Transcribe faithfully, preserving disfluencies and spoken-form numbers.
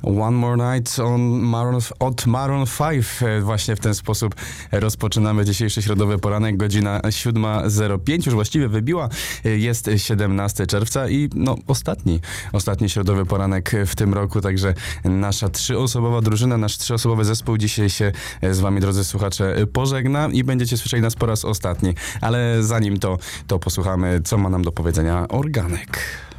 One More Night on Maroon, od Maroon pięć. Właśnie w ten sposób rozpoczynamy dzisiejszy środowy poranek. Godzina siódma zero pięć już właściwie wybiła. Jest siedemnastego czerwca i no ostatni, ostatni środowy poranek w tym roku. Także nasza trzyosobowa drużyna, nasz trzyosobowy zespół dzisiaj się z wami, drodzy słuchacze, pożegna i będziecie słyszeli nas po raz ostatni. Ale zanim to, to posłuchamy, co ma nam do powiedzenia organek.